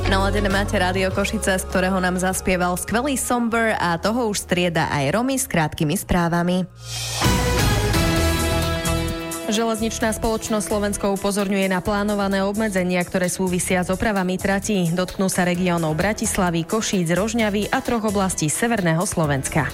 Naladené máte Rádio Košice, z ktorého nám zaspieval skvelý Somber a toho už strieda aj Romy s krátkými správami. Železničná spoločnosť Slovensko upozorňuje na plánované obmedzenia, ktoré súvisia s opravami tratí. Dotknú sa regiónov Bratislavy, Košíc, Rožňavy a 3 oblastí severného Slovenska.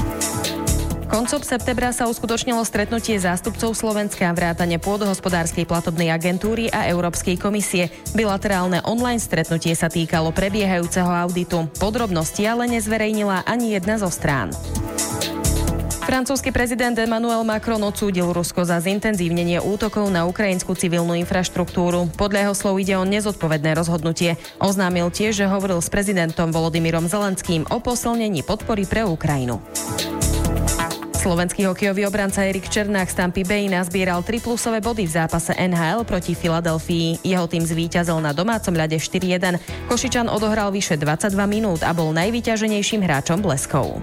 Koncom septembra sa uskutočnilo stretnutie zástupcov Slovenska, vrátane pôdohospodárskej platobnej agentúry a Európskej komisie. Bilaterálne online stretnutie sa týkalo prebiehajúceho auditu. Podrobnosti ale nezverejnila ani jedna zo strán. Francúzsky prezident Emmanuel Macron odsúdil Rusko za zintenzívnenie útokov na ukrajinskú civilnú infraštruktúru. Podľa jeho slov ide o nezodpovedné rozhodnutie. Oznámil tiež, že hovoril s prezidentom Volodymyrom Zelenským o posilnení podpory pre Ukrajinu. Slovenský hokejový obranca Erik Černák z Tampy Bay nazbieral 3-plusové body v zápase NHL proti Filadelfii. Jeho tým zvíťazil na domácom ľade 4-1. Košičan odohral vyše 22 minút a bol najvyťaženejším hráčom Bleskov.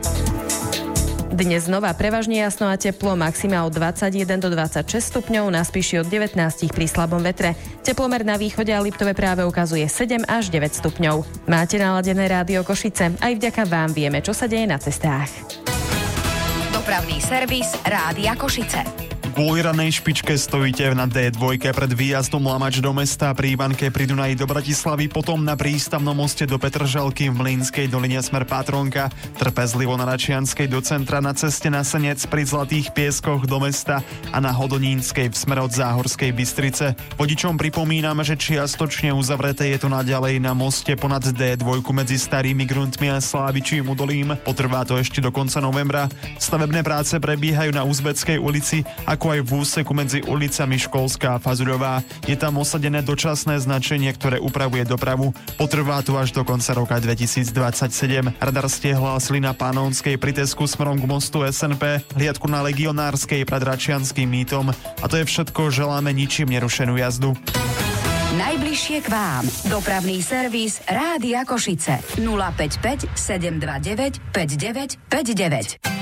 Dnes znova prevažne jasno a teplo, maxima od 21 do 26 stupňov, na Spiši od 19 pri slabom vetre. Teplomer na východe a Liptove práve ukazuje 7 až 9 stupňov. Máte naladené Rádio Košice, aj vďaka vám vieme, čo sa deje na cestách. Dopravný servis Rádia Košice. Kvôli ranej špičke stojíte na D2 pred výjazdom Lamač do mesta, pri Ivanke pri Dunaji do Bratislavy, potom na prístavnom moste do Petržalky, v Mlynskej doline smer Pátronka, trpezlivo na Račianskej do centra, na ceste na Senec pri Zlatých Pieskoch do mesta a na Hodonínskej v smere od Záhorskej Bystrice. Vodičom pripomíname, že čiastočne uzavreté je to naďalej na moste ponad D2 medzi Starými Gruntmi a Slávičím Udolím. Potrvá to ešte do konca novembra. Stavebné práce prebiehajú na Uzbeckej ulici, ako aj v úseku medzi ulicami Školská a Fazuľová. Je tam osadené dočasné značenie, ktoré upravuje dopravu. Potrvá to až do konca roka 2027. Radar ste hlásili na Panonskej pri Tesku smerom k mostu SNP, hliadku na Legionárskej pred Račianským mýtom. A to je všetko, želáme ničím nerušenú jazdu. Najbližšie k vám. Dopravný servis Rádia Košice. 055 729 5959.